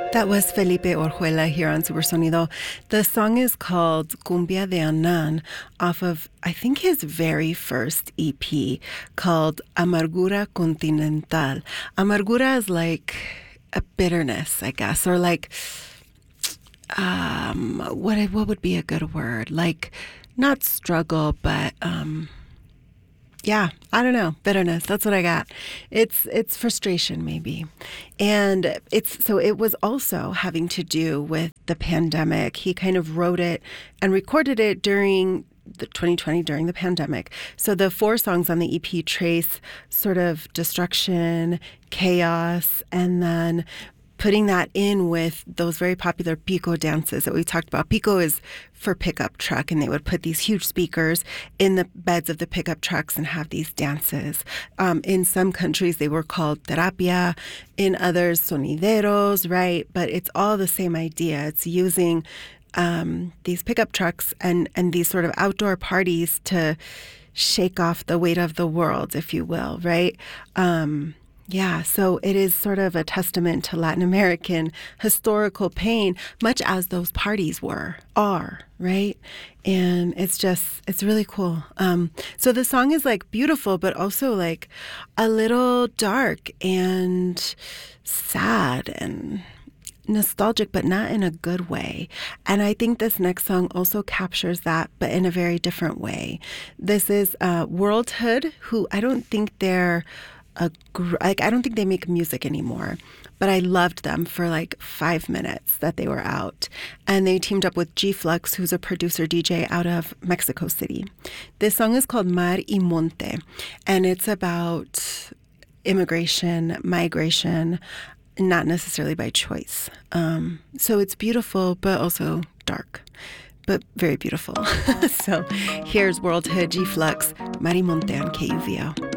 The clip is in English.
That was Felipe Orjuela here on Supersonido. The song is called Cumbia de Anan off of, I think, his very first EP called Amargura Continental. Amargura is like a bitterness, I guess, or like, what would be a good word? Like, not struggle, but, yeah, I don't know. Bitterness. That's what I got. It's frustration maybe. And it was also having to do with the pandemic. He kind of wrote it and recorded it during the 2020 during the pandemic. So the 4 songs on the EP trace sort of destruction, chaos, and then putting that in with those very popular pico dances that we talked about. Pico is for pickup truck, and they would put these huge speakers in the beds of the pickup trucks and have these dances. In some countries, they were called terapia. In others, sonideros, right? But it's all the same idea. It's using these pickup trucks and these sort of outdoor parties to shake off the weight of the world, if you will, right? Yeah, so it is sort of a testament to Latin American historical pain, much as those parties are, right? And it's really cool. So the song is like beautiful, but also like a little dark and sad and nostalgic, but not in a good way. And I think this next song also captures that, but in a very different way. This is World Hood, who I don't think they're I don't think they make music anymore, but I loved them for like 5 minutes that they were out. And they teamed up with G-Flux, who's a producer DJ out of Mexico City. This song is called Mar y Monte, and it's about immigration, migration, not necessarily by choice. So it's beautiful, but also dark, but very beautiful. So here's World Hood, G-Flux, Mar y Monte on KUVO.